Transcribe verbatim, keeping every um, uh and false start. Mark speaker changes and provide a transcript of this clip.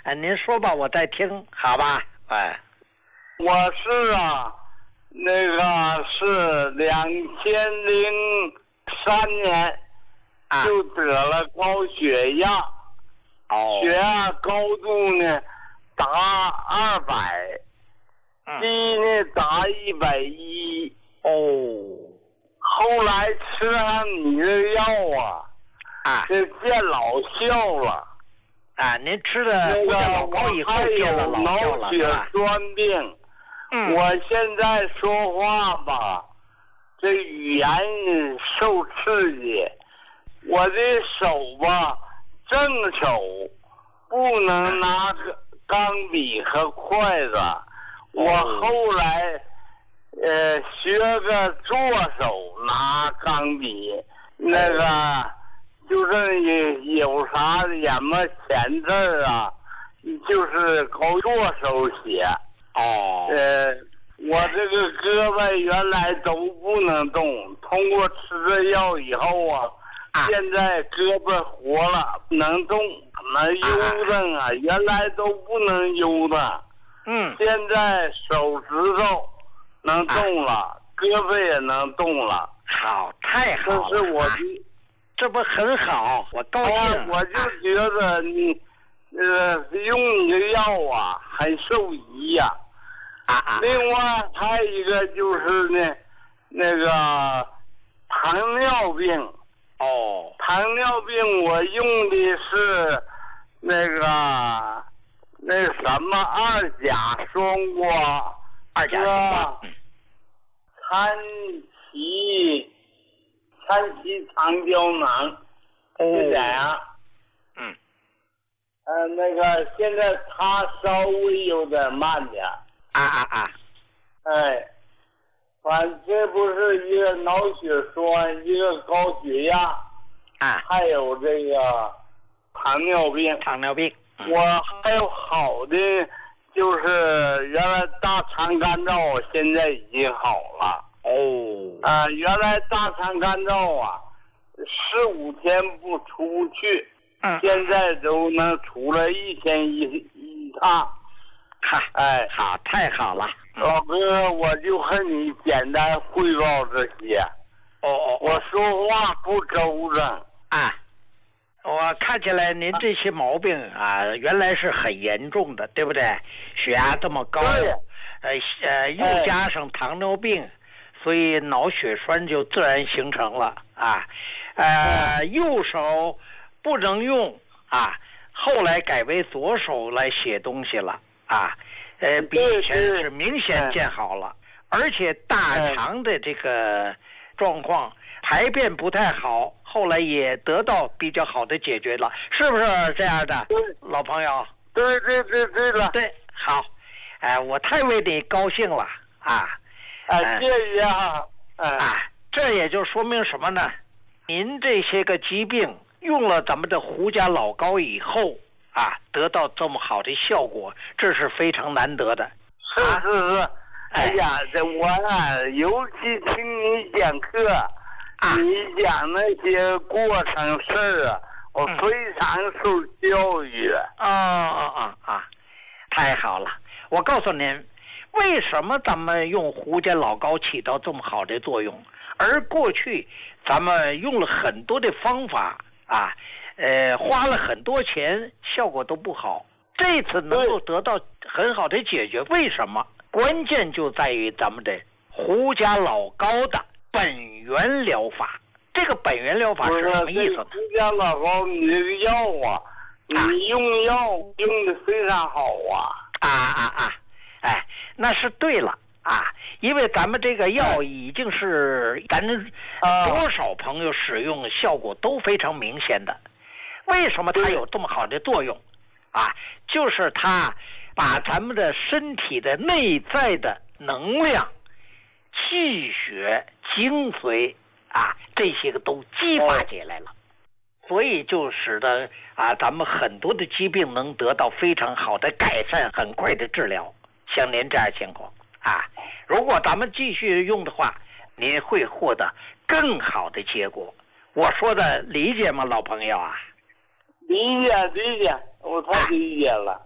Speaker 1: 哎，您说吧，我在听，好吧？哎，
Speaker 2: 我是啊，那个是两千零三年就得了高血压，
Speaker 1: 哦，
Speaker 2: 血压高度呢达二百，低呢达一百一。
Speaker 1: 哦，
Speaker 2: 后来吃上你的药啊，
Speaker 1: 啊，
Speaker 2: 这见老效了。
Speaker 1: 啊，您吃了
Speaker 2: 那个
Speaker 1: 老高以后
Speaker 2: 还
Speaker 1: 见了
Speaker 2: 有
Speaker 1: 老效了，
Speaker 2: 脑血
Speaker 1: 是吧？
Speaker 2: 栓病。
Speaker 1: 嗯，
Speaker 2: 我现在说话吧，这语言受刺激，我的手吧，正手不能拿钢笔和筷子。我后来呃学个左手拿钢笔，那个就是有啥什么钱字儿啊，就是靠左手写。
Speaker 1: 哦，
Speaker 2: 呃，我这个胳膊原来都不能动，通过吃这药以后啊，
Speaker 1: 啊
Speaker 2: 现在胳膊活了，能动，能悠腾啊，原来都不能悠腾。
Speaker 1: 嗯，
Speaker 2: 现在手指头能动了，啊、胳膊也能动了。
Speaker 1: 好，太好了！
Speaker 2: 这是我的，啊、
Speaker 1: 这不很好？我高兴。
Speaker 2: 啊、我就觉得你，呃，用你的药啊，很受益呀。
Speaker 1: 啊啊！
Speaker 2: 另外还有一个就是呢，那个糖尿病。
Speaker 1: 哦。
Speaker 2: 糖尿病我用的是那个那什么二甲双胍，
Speaker 1: 二甲双胍，
Speaker 2: 参旗参旗长胶囊，是这样。
Speaker 1: 嗯。
Speaker 2: 呃，那个现在它稍微有点慢点。
Speaker 1: 啊啊啊！
Speaker 2: 哎，反正这不是一个脑血栓，一个高血压，
Speaker 1: 啊，
Speaker 2: 还有这个糖尿病。
Speaker 1: 糖尿病，
Speaker 2: 嗯、我还有好的，就是原来大肠干燥，现在已经好了。
Speaker 1: 哦。
Speaker 2: 啊、呃，原来大肠干燥啊，十五天不出去，
Speaker 1: 嗯，
Speaker 2: 现在都能出来一天一一趟。
Speaker 1: 哈，
Speaker 2: 哎，
Speaker 1: 好，太好了，
Speaker 2: 老哥，我就和你简单汇报这些。
Speaker 1: 哦哦，
Speaker 2: 我说话不周正
Speaker 1: 啊。我看起来您这些毛病啊，原来是很严重的，对不对？血压这么高，呃呃，又加上糖尿病，哎、所以脑血栓就自然形成了啊。呃，右手不能用啊，后来改为左手来写东西了。啊，呃，比以前是明显见好了，而且大肠的这个状况，排便不太好，后来也得到比较好的解决了，是不是这样的，老朋友？
Speaker 2: 对对对对了，
Speaker 1: 对，好，哎、呃，我太为你高兴了啊！
Speaker 2: 啊，谢谢啊！
Speaker 1: 啊，这也就说明什么呢？您这些个疾病用了咱们的胡家老膏以后。啊，得到这么好的效果，这是非常难得的。
Speaker 2: 是是是，哎呀，这我啊，尤其听你讲课，啊、你讲那些过程事儿啊，我非常受教育。
Speaker 1: 啊啊啊啊！太好了！我告诉您，为什么咱们用胡家老膏起到这么好的作用，而过去咱们用了很多的方法啊。呃，花了很多钱，效果都不好。这次能够得到很好的解决，为什么？关键就在于咱们的胡家老膏的本源疗法。这个本源疗法是什么意思呢？
Speaker 2: 胡家老膏，你这个药啊，你用药用的非常好啊！
Speaker 1: 啊啊啊！哎，那是对了啊，因为咱们这个药已经是咱多少朋友使用效果都非常明显的。为什么它有这么好的作用啊？就是它把咱们的身体的内在的能量、气血、精髓啊，这些个都激发起来了，所以就使得啊，咱们很多的疾病能得到非常好的改善，很快的治疗。像您这样情况啊，如果咱们继续用的话，您会获得更好的结果。我说的理解吗，老朋友啊？
Speaker 2: 理解理解，我太理解了。